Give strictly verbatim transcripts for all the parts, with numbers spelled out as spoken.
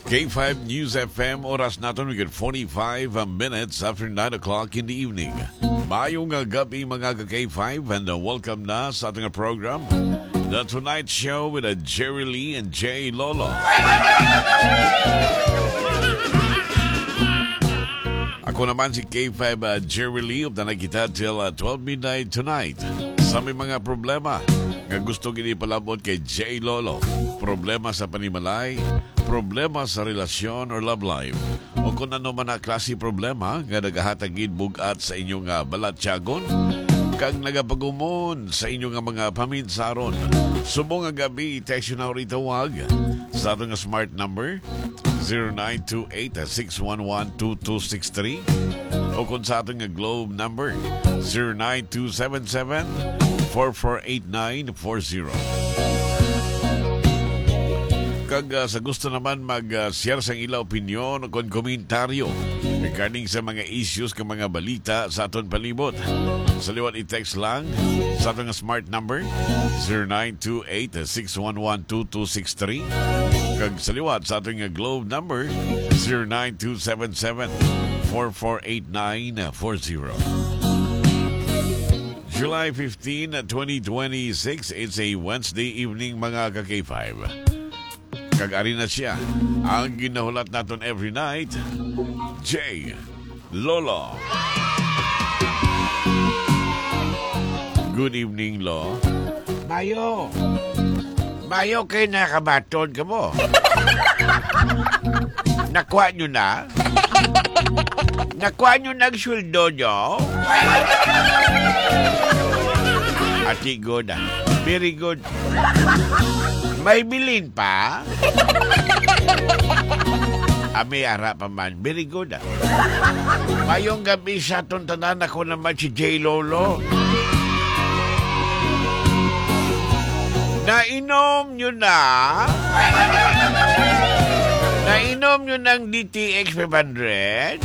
K five News F M, oras natin, we get forty-five minutes after nine o'clock in the evening. Mayong gabi mga ka-K five and uh, welcome na sa ating program, The Tonight Show with uh, Jerry Lee and Jay Lolo. Ako naman si K five uh, Jerry Lee, updanan kita till uh, twelve midnight tonight. Sa may mga problema nga gusto gini palabot kay Jay Lolo, problema sa panimalay, problema sa relasyon or love life, o kung ano man na klase problema nga nagahatagid bugat sa inyong uh, balatyagon, kag nagapagumon sa inyong uh, mga paminsaron. Subong nga gabi, text yun na rin tawag sa atong smart number zero nine two eight, six one one, two two six three o kung sa atong Globe number zero nine two seven seven, four four eight nine four zero. Kag uh, sa gusto naman mag-share uh, sa ilang opinion o kung komentaryo regarding sa mga issues ka mga balita sa aton palibot, sa liwat i-text lang sa atong smart number zero nine two eight, six one one, two two six three kag sa liwat sa atong Globe number zero nine two seven seven, four four eight nine four zero. July fifteenth, twenty twenty-six, it's a Wednesday evening mga ka-K five. Kag-ari na siya ang ginahulat natin every night, Jay Lolo. Good evening, Lo. Mayo. Mayo kayo nakabaton ka mo. Nakuha nyo na? Nakuha nyo na ang sweldo nyo? Ati good ah. Very good. May bilin pa? Ami ara pa man. Very good ah. Mayong gabi sa atong tanan, ako naman si Jay Lolo. Nainom nyo na? Nainom nyo ng D T X five hundred?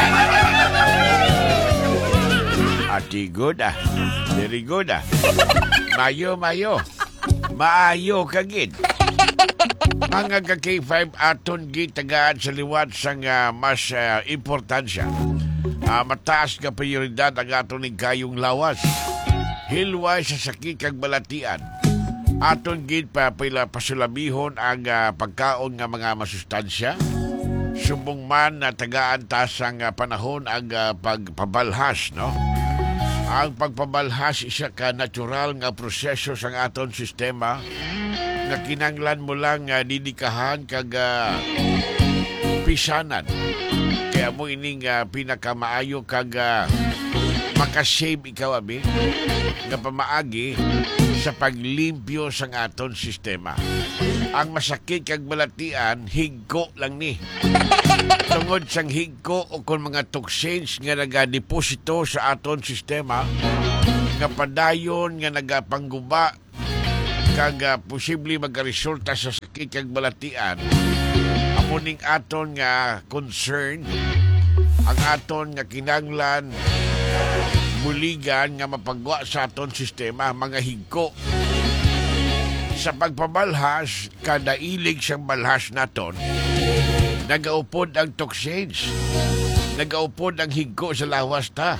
Ati good ah. Very good ah. Mayo, mayo. Maayo kagid. Mga ka-K five aton gitagaan sa liwat sang uh, mas uh, importansya. Uh, mataas ka prioridad ang aton ng kayong lawas. Hilway sa sakit kag balatian. Aton gid pa pila pasulabihon ang uh, pagkaon nga mga masustansya. Subong man na tagaan tasang uh, panahon ang uh, pagpabalhas, no? Ang pagpabalhas isa ka natural nga proseso sa aton sistema nga kinanglan mo lang uh, didikahan kag uh, pisanan. Kaya mo ining uh, pinakamaayo kag uh, makasave ikaw abi nga pamaagi sa paglimpyo sa aton sistema. Ang masakit kag balatian higko lang ni. Tungod sang higko o kung mga toxins nga nagadeposito sa aton sistema nga padayon nga nagapangguba kag uh, posible magaresulta sa sakit kag balatian. Amo ning aton nga concern, ang aton nga kinanglan buligan nga mapagwa sa aton sistema, mga higko. Sa pagpabalhas, kada ilig siyang balhas naton, nagaupod ang toxins, nagaupod ang higko sa lawas ta.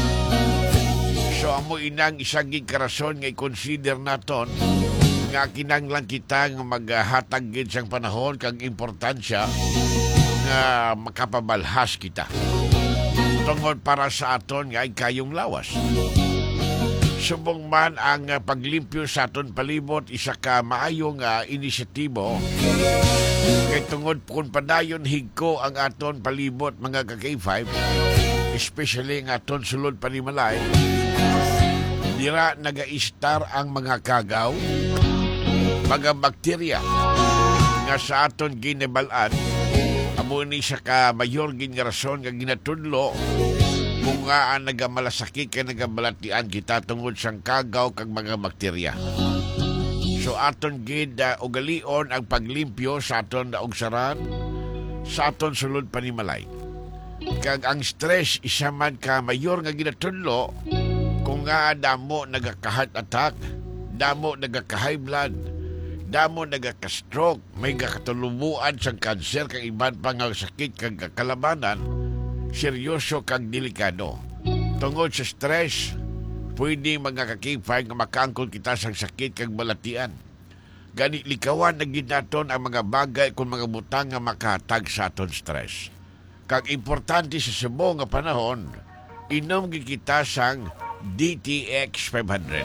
So amo inang isang gikarason nga i-consider naton nga kinanglan kita nga maghatag gid sang panahon kag importansya nga makapabalhas kita tungod para sa aton nga kayong lawas. Subong man ang uh, paglimpyo sa aton palibot, isa ka maayong uh, inisyatibo. Kay tungod kung padayon higko ang aton palibot mga ka-K five, especially ang aton sulod panimalay, dira naga-istar ang mga kagaw, mga bakterya nga sa aton ginibalaan. Amo ni sa ka mayor gin nga rason nga ginatudlo kung nga ang nagamalasakit ka nagabalatian kita tungod sang kagaw kag mga bakterya. So aton gid uh, ugalion ang paglimpyo sa aton daogsaran, sa aton sulod panimalay. Kag ang stress isa man ka mayor nga ginatudlo kung nga damo nagaka-heart attack, damo nagaka-high blood, damo nagaka-stroke, may kakatulumuan sa kanser kang iban pa nga sakit kang kakalabanan, seryoso kang delikado. Tungod sa stress, pwede mga kakipay nga makaangkon kita sa sakit kang balatian. Gani likawan na ginaton ang mga bagay kung mga butang nga makahatag sa aton stress. Kag importante sa subo nga panahon, inom gikita sang D T X five hundred.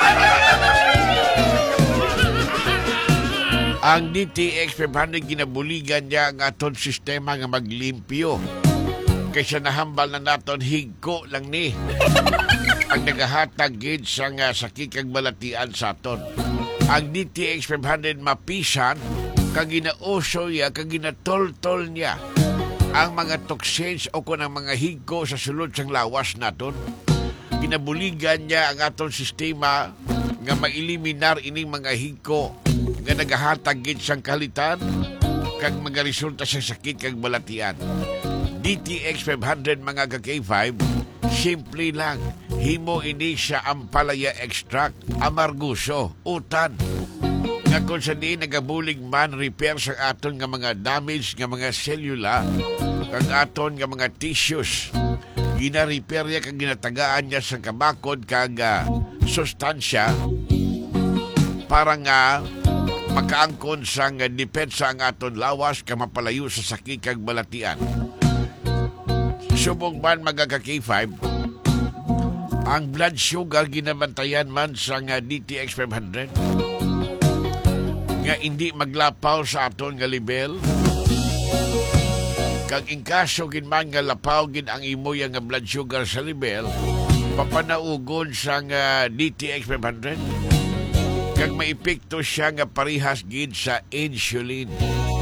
Ang D T X five hundred ginabuligan niya ang aton sistema nga maglimpyo. Kaysa nahambal na naton higko lang ni ang nagahatag gid sa nga sakit kag balatian sa aton. Ang D T X five hundred mapisan kag ginauso ya kag ginatol-tol niya ang mga toxins o kung ang mga higko sa sulod sang lawas naton. Ginabuligan niya ang aton sistema nga mailiminar ining mga higko nga nagahatag gid sang kalitan kag mga resulta sa sakit kag balatian. D T X five hundred mga ka-K five, simple lang. Himo ini siya ampalaya extract, amarguso, utan. Nga kung sa di nagabulig man repair sa aton nga mga damage nga mga selula kag aton nga mga tissues. Gina-repair niya kag ginatagaan niya sa kabakod kag uh, sustansya para nga makaangkon sa nga depensa ang aton lawas ka mapalayo sa sakit kag balatian. Subong man mga ka-K five, ang blood sugar ginabantayan man sa nga D T X five hundred nga hindi maglapaw sa aton nga level. Kag in kaso gin man nga lapaw gid ang imoya nga blood sugar sa level, papanaugon sa nga D T X five hundred kag maepekto siya nga parihas gid sa insulin.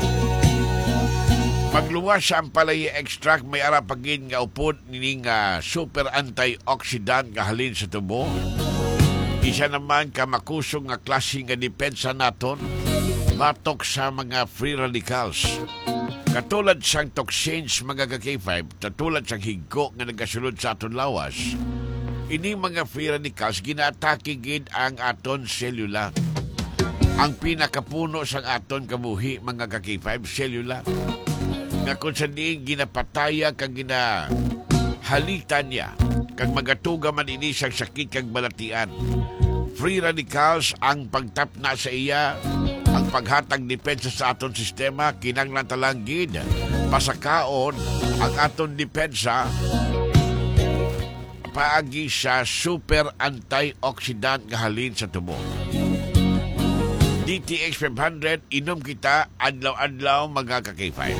Magluwas sa ampalaya extract may ara pagin nga upod nining uh, super antioxidant nga halin sa tubo. Isa naman ka makusog nga klase nga depensa naton batok sa mga free radicals. Katulad sang toxins mga ka-K five, katulad sang higko nga nagasulod sa aton lawas, ini mga free radicals ginaatake gid ang aton selula. Ang pinakapuno sang aton kabuhi mga ka-K five, selula. Nga kung sa diin ginapataya kag ginahalitan niya kag magatuga man ini sang sakit kag balatian. Free radicals ang pagtapna sa iya, ang paghatag depensa sa aton sistema, kinanglan talang gid pasakaon ang aton depensa paagi sa super antioxidant nga halin sa tubo. D T X five hundred inom kita adlaw-adlaw mga ka-K five.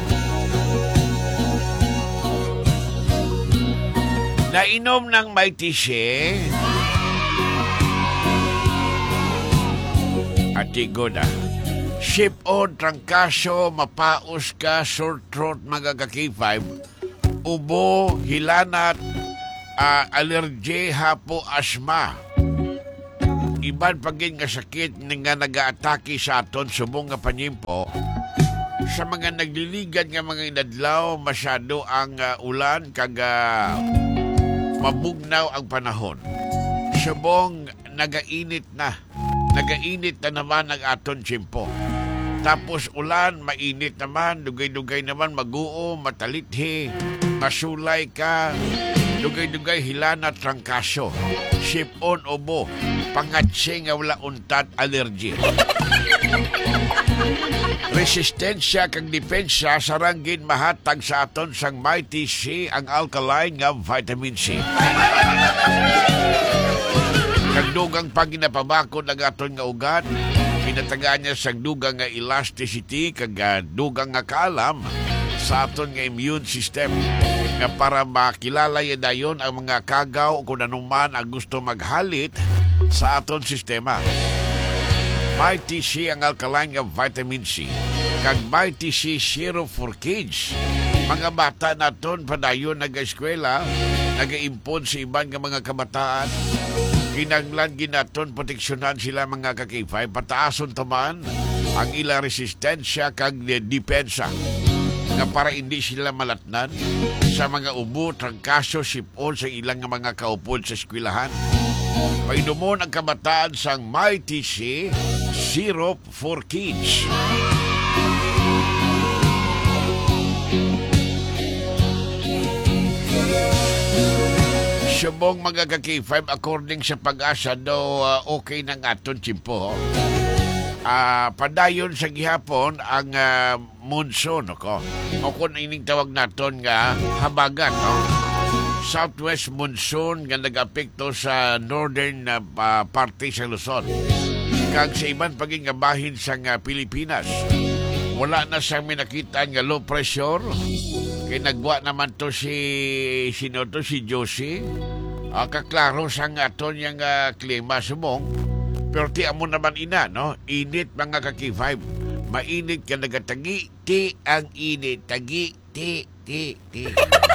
Nainom ng may tise at tigod ah. Ship on, trangkaso, mapaos ka, sore throat mga ka-K five, ubo, hilanat, uh, allergy, hapo, asma. Iban pagin nga sakit nga nag-aatake sa aton subong nga panyimpo. Sa mga nagliligan nga mga inadlaw, masyado ang uh, ulan kag uh, mabugnaw ang panahon. Subong nagainit na. Nagainit na naman ang aton tiyempo. Tapos ulan, mainit naman, dugay-dugay naman, maguo, matalithi, masulay ka, dugay-dugay hilana, trangkaso, sipon, ubo, pangatse nga wala untat, allergy. Resistensya kang depensa saranggin mahatag sa aton sang Mighty C ang alkaline nga vitamin C. Kagdugang pag ginapabakod ang aton nga ugat, pinatagaan niya sa dugang nga elasticity kag dugang nga kaalam sa aton nga immune system nga para makilala ya dayon ang mga kagaw kung anuman ang gusto maghalit sa aton sistema. Mighty C ang alkaline nga vitamin C kag Mighty C Zero for Kids. Mga bata naton padayon nag-eskwela, nag-impon sa iban nga mga kabataan. Kinanglan ginaton proteksyonan sila mga ka-K five, pataason taman ang ila resistensya kag depensa nga para hindi sila malatnan sa mga ubo, trangkaso, sipon sa ilang mga kaupod sa eskwelahan. Painomon ang kabataan sang Mighty C Syrup for Kids. Subong mga ka-K five, according sa pag-asa daw uh, okay ng aton tsimpo. Uh, padayon sa gihapon ang uh, monsoon, ako. O kung ining tawag naton nga habagat, no? Southwest monsoon nga nag-apekto sa northern uh, uh, parte sa Luzon. Kag sa iban paging nga bahin sa uh, Pilipinas. Wala na siyang minakita nga low pressure. Kaya nagwa naman to si sino to, si Josie. Uh, kaklaro sa nga aton yung uh, klima subong. Pero ti mo naman ina, no? Init mga ka-K five. Mainit ka nagatagi, ti ang init. Tagi, ti, ti, ti.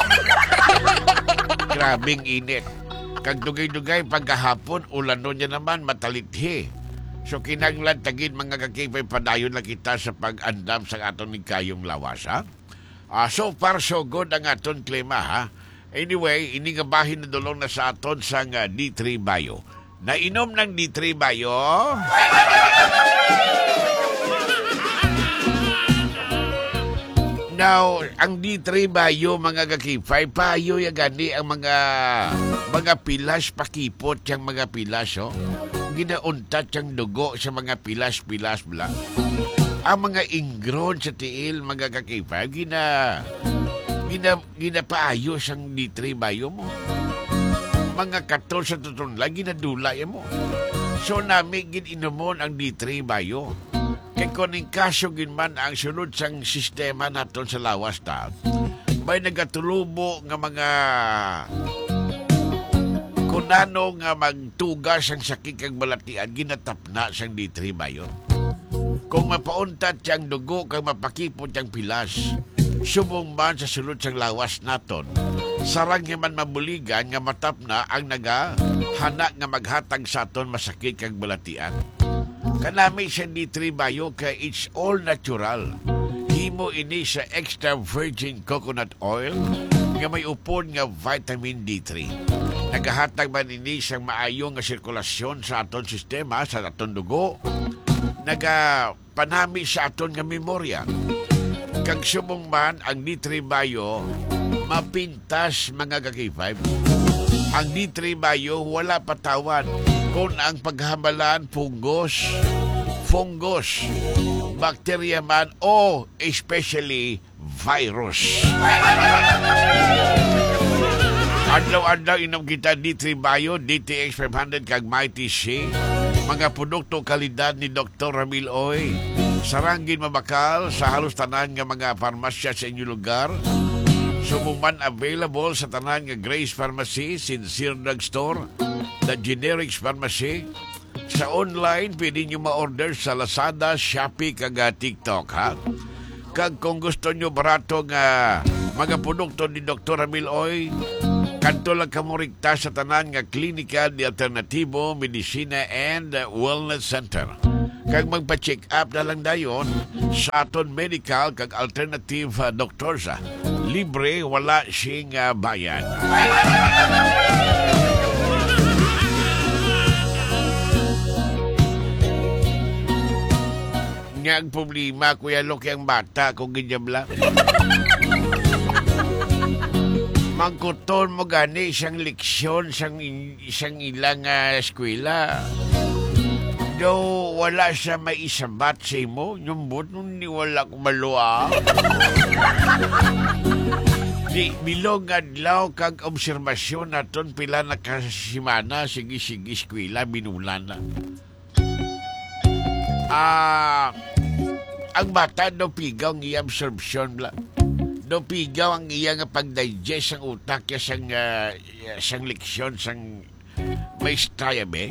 Grabing init. Kag dugay-dugay pagkahapon, ulano niya naman matalithi. So kinanglan tagin mga ka-K five, padayon na kita sa pag-andam sa aton ni kayong lawas, ha? Uh, so far so good ang aton klima, ha? Anyway, ini nga bahin na dulong na sa aton sa uh, D three Bio. Nainom ng D three Bio? Now, ang D three Bio, mga ka-K five, payo ya gani ang mga mga pilas, pakipot yung mga pilas, oh. Ginauntat yung dugo sa mga pilas-pilas bla. Ang mga ingron sa tiil, mga ka-K five, gina gina ginapaayos ang D three Bio mo. Mga katol sa tutun lang, ginadulay mo. So namin gininomon ang D three Bio. Kaya kuning kaso ginman ang sunod sang sistema naton sa lawas ta, may nagatulubo nga mga kunano nga magtugas ang sakit kag balatian, ginatapna sang D three Bio. Kung mapauntat siyang dugo kag mapakipot siyang pilas, subong man sa sulod sang lawas naton, sarang man mabuligan nga matapna ang naga hana nga maghatag sa aton masakit kag balatian. Kanami sa D three Bio kay it's all natural. Himo ini sa extra virgin coconut oil nga may upod nga vitamin D three. Nagahatag man ini sa maayong nga sirkulasyon sa aton sistema, sa aton dugo. Nagapanami sa aton nga memorya. Kag subong man ang D three Bio mapintas mga ka-K five. Ang D three Bio wala patawan kung ang paghamalan fungus, fungus, bacteria man o especially virus. Adlaw-adlaw inom kita D three Bio, D T X five hundred kag Mighty C, mga produkto kalidad ni Doctor Ramil Oy. Saranggin mabakal sa halos tanan nga mga parmasya sa inyong lugar. Sumuman available sa tanan nga Grace Pharmacy, Sincere Drugstore, The Generics Pharmacy. Sa online, pwede nyo ma-order sa Lazada, Shopee, kag TikTok, ha? Kag kung gusto nyo barato nga mga produkto ni Doctor Ramil Oy, kanto lang kamurikta sa tanan nga klinika ni Alternatibo, Medicina and Wellness Center. Kag magpa-check up na lang dayon sa aton medical kag alternative uh, doctors. Uh, libre, wala siyang uh, bayan. Nga ang problema, Kuya Loki, ang bata kung ganyan lang. Mangkuton mo gani isang leksyon sang isang ilang uh, eskwela. Do wala siya may isabat sa imo, yung but nung ni wala ko malua. Di bilog adlaw kag obserbasyon naton pila na kasimana, sige-sige eskwela binulan na. Ah, ang bata do pigaw ng i-absorption bla. Do pigaw ang iya nga pag-digest ang utak ya sang uh, sang leksyon sang may strayabe.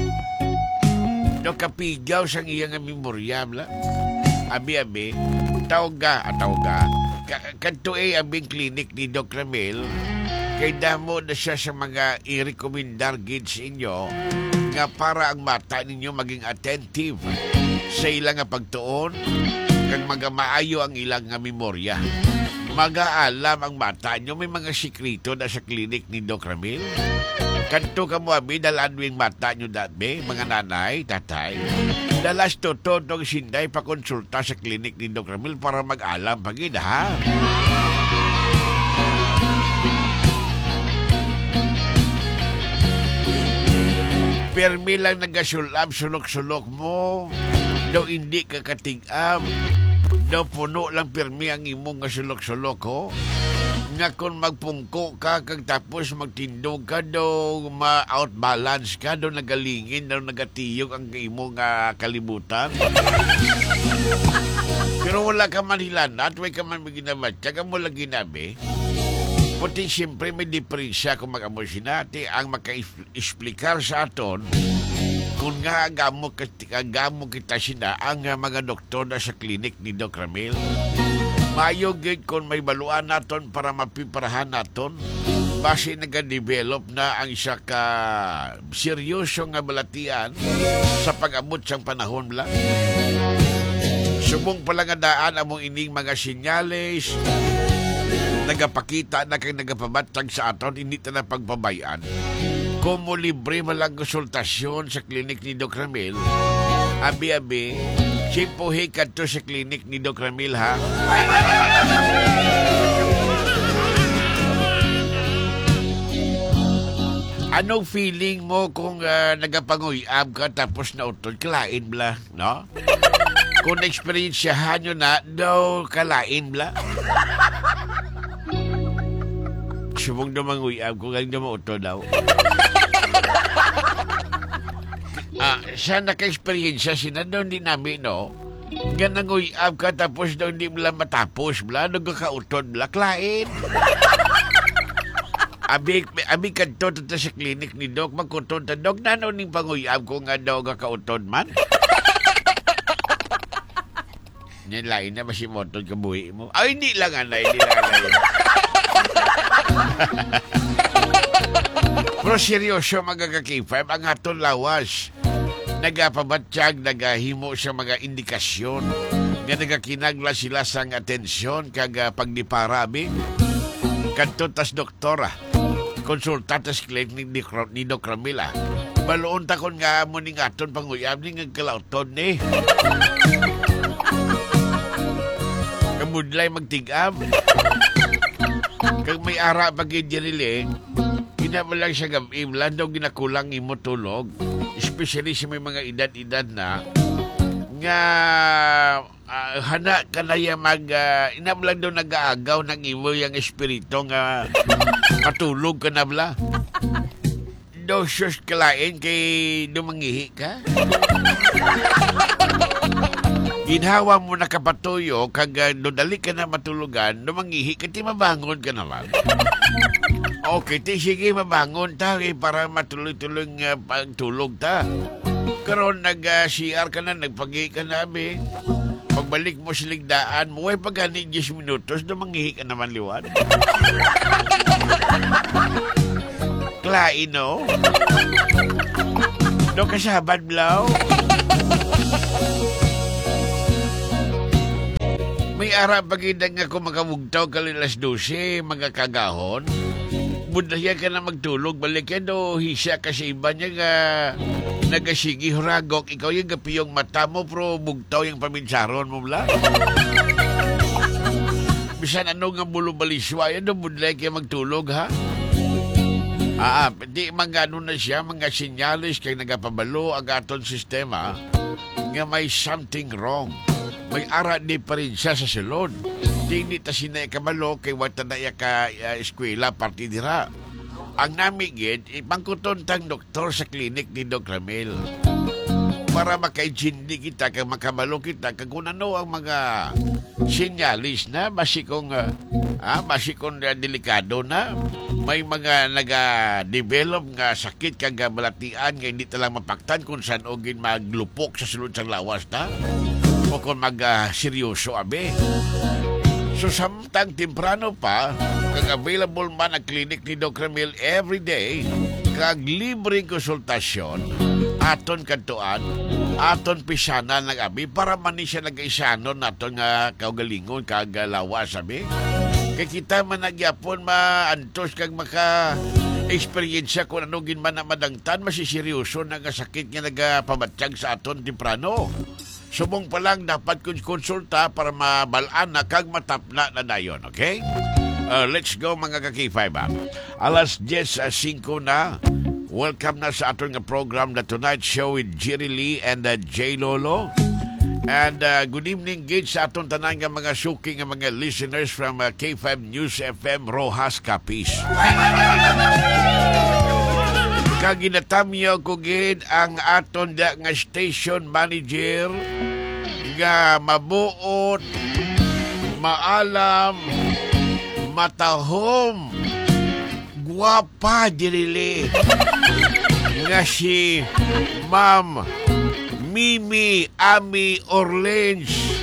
Do kapigaw sang iya nga memorya bla. Abi-abi, tawag ka, tawag ka. Kanto ay abing klinik ni Doc Ramil, kay damo na siya sa mga i-recommendar gid sa inyo nga para ang mata ninyo maging attentive sa ilang nga pagtuon kag magamaayo ang ilang nga memorya. Mag-aalam ang mata nyo, may mga sikrito na sa klinik ni Doc Ramil. Kanto ka mo, abi, dalanwing mata nyo dati, mga nanay, tatay. Dalas to, to, tong sinday pakonsulta sa klinik ni Doc Ramil para mag-alam pagid, ha? Permi lang nagasulab, sulok-sulok mo. Daw hindi ka katigam. Daw puno lang permi ang imong nga sulok-sulok, ho? Nga kung magpungko ka, kag tapos magtindog ka, daw ma-outbalance ka, daw nagalingin, daw nagatiyog ang imong uh, kalibutan. Pero wala ka man hilanat, way ka man maginabatya, ka mo lang ginabi. Puti siyempre may diferensya kung mag-amo sinati ang maka-explikar sa aton kung nga agamo, agamo kita sina ang uh, mga doktor na sa klinik ni Doc Ramil. Mayo gid kung may baluan naton para mapiparahan naton base nag-develop na ang isa ka seryoso nga balatian sa pag-abot sang panahon lang. Subong pala nga daan among ining mga sinyales nagapakita na kay nagapabatag sa aton hindi ta na pagpabayan. Kung mo libre malang konsultasyon sa klinik ni Doc Ramil, abi-abi simpuhi ka to sa klinik ni Doc Ramil, ha? Anong feeling mo kung uh, nagapanguyab ka tapos nautol? Kalain bla, no? Kung na-experiensyahan nyo na, daw kalain bla. Subong daw manguyab kung ang daw mautol daw. Ah, sa naka-experience sina daw hindi namin, no? Ganang uyab ka tapos daw hindi mo lang matapos, bla, nagkakautod, bla, klain. Abi, abi ka to to sa klinik ni Doc, magkutod ta, Doc, nano ning panguyab ko nga daw kakautod man? Yan lain na, masimotod ka buhi mo. Ay, hindi lang, anay, hindi lang, anay. Pero seryoso, magagaki five, ang aton lawas. Nagapabatsyag, nagahimo sa mga indikasyon nga nagakinagla sila sang atensyon kag uh, pagdiparabi kanto tas doktora konsulta tas klinik ni, ni Doc Ramila baloon ta kon nga mo ning aton panguyab ning kalauton ni kamudlay magtigam kag may ara pagid diri ina mo lang siya gabi lang daw ginakulang imo tulog. Especially sa may mga edad-edad na nga uh, hana ka na yung mag uh, inam lang daw nag-aagaw ng imo yung espiritu nga matulog ka na bla daw sus kalain kay dumangihi ka ginhawa mo na kapatuyo kag uh, dodali ka na matulugan dumangihi ka ti mabangon ka naman. Okay, ti sige mabangon ta eh, para matuloy-tuloy uh, pagtulog ta. Karon nag-C R uh, ka na, nagpagi ka na, be. Pagbalik mo sa ligdaan mo, ay pagani ten minutos, dumangihi ka naman liwan. Klain, no? Do kasabad, blaw? May ara pagidang nga kung makawugtaw kalilas dose, mga kagahon. Budaya ka na magtulog, balik yan do, hisya kasi iba niya nga nagasigi huragok, ikaw yung gapiyong mata mo, pero bugtaw yung paminsaron mo mula. Bisan ano nga bulubaliswa, yan do, budaya ka magtulog, ha? Ah, di mga ano na siya, mga sinyalis kay nagapabalo ang aton sistema nga may something wrong. May ara di pa rin siya sa silod. Hindi ta sinay kabalo kay wata na ka uh, eskwela parti dira. Ang namigid, ipangkuton tang doktor sa klinik ni Doc Ramil. Para makaijindi kita, kag makabalo kita, kag kung ano ang mga sinyalis na, masikong, uh, ah, masikong uh, delikado na, may mga naga-develop nga sakit kag balatian, nga hindi talang mapaktan kung saan o gin maglupok sa sulod sa lawas na, o kung mag-seryoso, uh, abe. So, samtang temprano pa, kag available man ang klinik ni Doc Ramil every day, kag libreng konsultasyon, aton kantuan, aton pisana ng abi, para man ni siya nag-isanon naton nga kaugalingon, kag lawas, abi. Kay kita man nagyapon maantos kag maka eksperyensya kung ano ginman na madangtan, masiseryoso na nga sakit nga nagapamatsyag sa aton temprano. Subong pa lang dapat kong konsulta para mabalaan na kag matapna na dayon, okay? Uh, let's go mga ka-K five. Ah. Alas diyes singko na. Welcome na sa aton nga program, The Tonight Show with Jerry Lee and uh, J. Lolo. And uh, good evening, Gage, sa aton tanan nga mga suking nga mga listeners from uh, K five News F M Rojas, Capiz. Kaginatamyo ko gid ang aton da nga station manager nga mabuot, maalam, matahom, guwapa dirili nga si Ma'am Mimi Ami Orleans.